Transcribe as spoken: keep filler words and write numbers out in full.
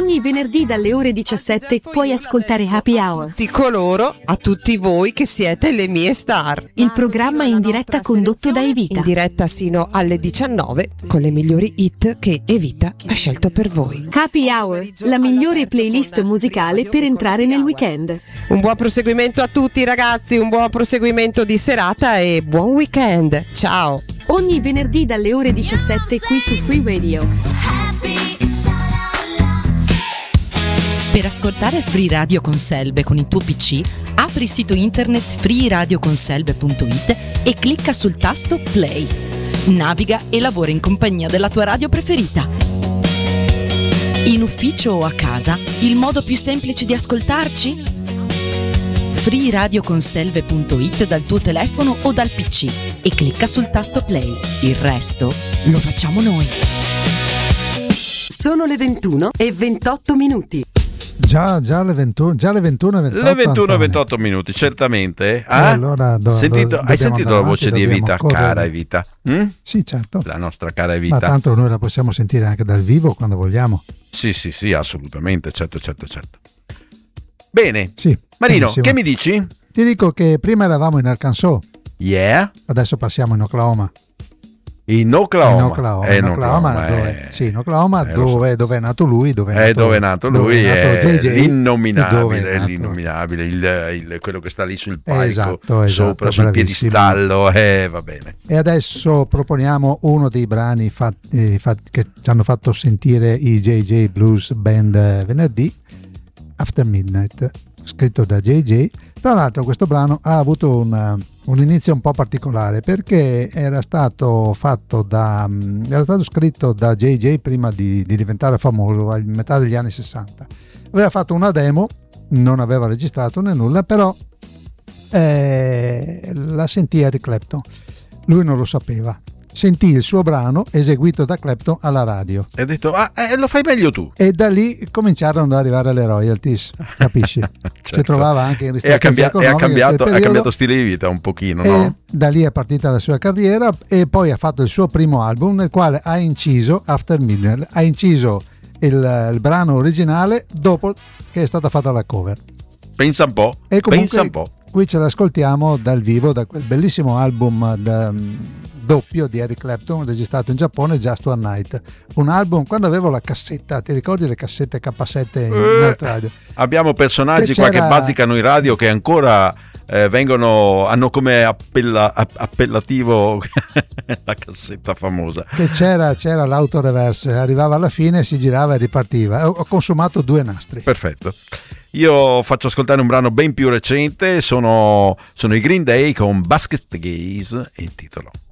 Ogni venerdì dalle ore diciassette puoi ascoltare Happy Hour. A tutti coloro, a tutti voi che siete le mie star. Il programma in diretta condotto da Evita. In diretta sino alle diciannove con le migliori hit che Evita ha scelto per voi. Happy Hour, la migliore playlist musicale per entrare nel weekend. Un buon proseguimento a tutti ragazzi, un buon proseguimento di serata e buon weekend. Ciao. Ogni venerdì dalle ore diciassette qui su Free Radio. Per ascoltare Free Radio con Selbe con il tuo P C, apri il sito internet free radio con selbe punto it e clicca sul tasto Play. Naviga e lavora in compagnia della tua radio preferita. In ufficio o a casa, il modo più semplice di ascoltarci? free radio con selbe punto it dal tuo telefono o dal P C e clicca sul tasto Play. Il resto lo facciamo noi. Sono le ventuno e ventotto minuti. Già, già le ventuno, già le ventuno e ventotto. Le ventuno e ventotto minuti, certamente. Ah? Eh, allora do, Sentito, do, hai sentito la voce avanti, di Evita, correre. cara Evita? Mm? Sì, certo. La nostra cara Evita. Ma tanto noi la possiamo sentire anche dal vivo quando vogliamo. Sì, sì, sì, assolutamente, certo, certo, certo. Bene. Sì, Marino, benissimo. che mi dici? Ti dico che prima eravamo in Arkansas. Yeah. Adesso passiamo in Oklahoma. In Oklahoma. In Oklahoma, eh, in in Oklahoma, Oklahoma dove, eh. sì, in Oklahoma eh, dove, so. dove è nato lui, dove è nato, Eh, dove è nato lui, dove è nato è J J, l'innominabile, è nato. l'innominabile, il, il, quello che sta lì sul palco, Esatto, esatto, sopra, sul bravissimo. piedistallo, eh, va bene. E adesso proponiamo uno dei brani fatti, fatti, che ci hanno fatto sentire i J J Blues Band eh, venerdì, After Midnight, scritto da J J. Tra l'altro questo brano ha avuto una, un inizio un po' particolare perché era stato fatto da era stato scritto da J J prima di, di diventare famoso, a metà degli anni sessanta. Aveva fatto una demo, non aveva registrato né nulla, però eh, la sentì Eric Clapton. Lui non lo sapeva. Sentì il suo brano eseguito da Clapton alla radio E ha detto, ah, eh, lo fai meglio tu. e da lì cominciarono ad arrivare le royalties, capisci? Certo. Si trovava anche in E ha, cambia- e ha economiche cambiato, in quel ha periodo. cambiato stile di vita un pochino, E no? da lì è partita la sua carriera e poi ha fatto il suo primo album nel quale ha inciso After Midnight, ha inciso il, il brano originale dopo che è stata fatta la cover. Pensa un po', E comunque pensa un po'. qui ce l'ascoltiamo dal vivo da quel bellissimo album da, doppio di Eric Clapton registrato in Giappone, Just One Night, un album quando avevo la cassetta, ti ricordi le cassette K sette in Eh, radio? Abbiamo personaggi Che qua che c'era- bazzicano in radio che ancora eh, vengono, hanno come appella- app- appellativo la cassetta famosa. Che c'era, c'era l'autoreverse, arrivava alla fine, si girava e ripartiva. Ho ho consumato due nastri. Perfetto. Io faccio ascoltare un brano ben più recente, sono, sono i Green Day con Basket Case e il titolo